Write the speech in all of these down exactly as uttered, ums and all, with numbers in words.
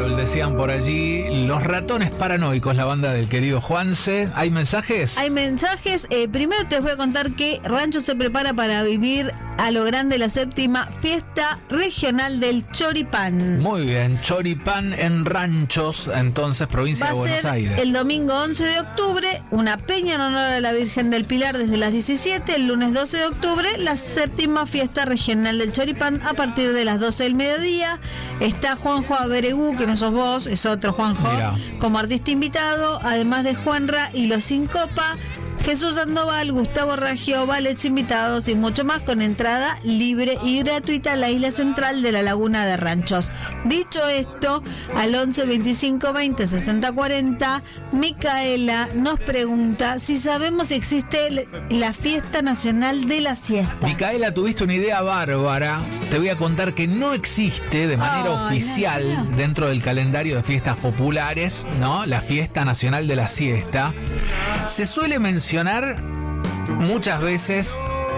Carol, decían por allí. Los Ratones Paranoicos, la banda del querido Juanse. ¿Hay mensajes? Hay mensajes. Eh, primero te voy a contar que Rancho se prepara para vivir a lo grande la séptima fiesta regional del choripán. Muy bien, choripán en Ranchos, entonces, provincia de Buenos Aires. El domingo once de octubre, una peña en honor a la Virgen del Pilar desde las diecisiete. El lunes doce de octubre, la séptima fiesta regional del choripán a partir de las doce del mediodía. Está Juanjo Aberegú, que no sos vos, es otro Juanjo, Mirá. como artista invitado, además de Juanra y Los Sincopa, Jesús Sandoval, Gustavo Raggio, ballets invitados y mucho más, con entrada libre y gratuita a la isla central de la Laguna de Ranchos. Dicho esto, al once veinticinco veinte sesenta cuarenta, Micaela nos pregunta si sabemos si existe la fiesta nacional de la siesta. Micaela, tuviste una idea bárbara. Te voy a contar que no existe de manera oh, oficial no, no. dentro del calendario de fiestas populares, ¿no? La fiesta nacional de la siesta. Se suele mencionar muchas veces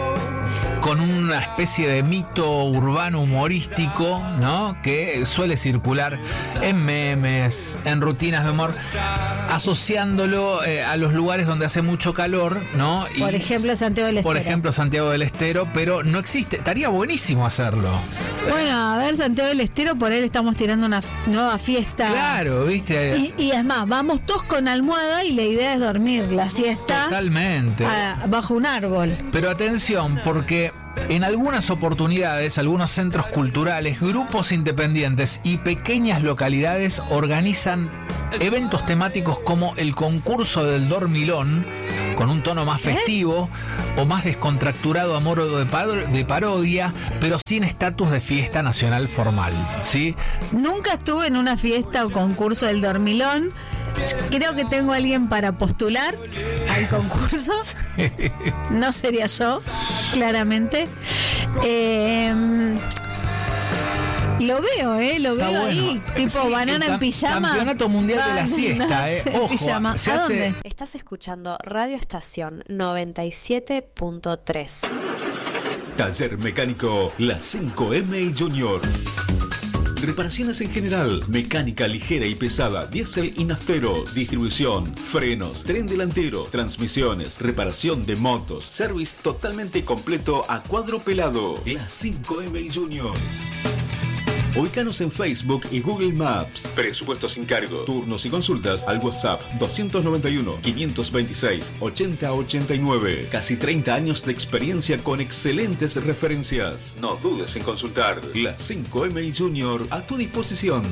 con una especie de mito urbano humorístico, ¿no? Que suele circular en memes, en rutinas de humor, asociándolo eh, a los lugares donde hace mucho calor, ¿no? Y, por ejemplo, Santiago del Estero. Por ejemplo, Santiago del Estero, pero no existe. Estaría buenísimo hacerlo. Bueno, a ver, Santiago del Estero, por él estamos tirando una nueva fiesta. Claro, ¿viste? Y, y es más, vamos todos con almohada y la idea es dormir la siesta. Totalmente. A, bajo un árbol. Pero atención, porque en algunas oportunidades, algunos centros culturales, grupos independientes y pequeñas localidades organizan eventos temáticos como el concurso del dormilón, con un tono más festivo ¿Eh? o más descontracturado a modo de, par- de parodia, pero sin estatus de fiesta nacional formal, ¿sí? Nunca estuve en una fiesta o concurso del dormilón. Creo que tengo a alguien para postular al concurso. Sí. No sería yo, claramente. Eh, lo veo, ¿eh? Lo veo bueno. ahí. Tipo sí, banana en pijama. Campeonato mundial banana de la siesta, ¿eh? Ojo, pijama. Se ¿A hace... dónde? Estás escuchando Radio Estación noventa y siete punto tres. Taller Mecánico La cinco eme Junior. Reparaciones en general, mecánica ligera y pesada, diésel y naftero, distribución, frenos, tren delantero, transmisiones, reparación de motos, service totalmente completo a cuadro pelado. La cinco eme Junior. Ubícanos en Facebook y Google Maps. Presupuesto sin cargo. Turnos y consultas al WhatsApp doscientos noventa y uno, quinientos veintiséis, ochenta ochenta y nueve. Casi treinta años de experiencia con excelentes referencias. No dudes en consultar. La cinco eme Junior a tu disposición.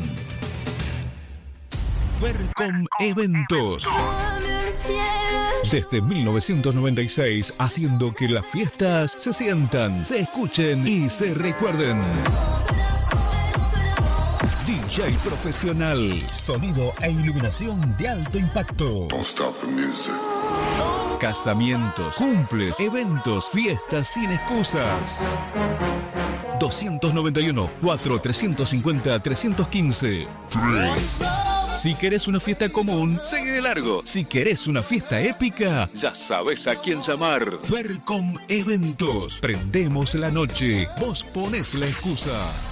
Fercom Eventos. Desde mil novecientos noventa y seis, haciendo que las fiestas se sientan, se escuchen y se recuerden. D J profesional, sonido e iluminación de alto impacto. Don't stop the music. Casamientos, cumples, eventos, fiestas sin excusas. doscientos noventa y uno, cuatro, trescientos cincuenta, trescientos quince. Si querés una fiesta común, sigue de largo. Si querés una fiesta épica, ya sabes a quién llamar. Fercom Eventos. Prendemos la noche, vos ponés la excusa.